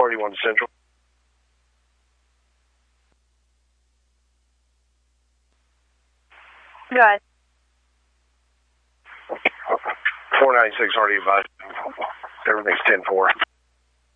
481 Central. Go ahead. 496 already advised. Everything's 10-4.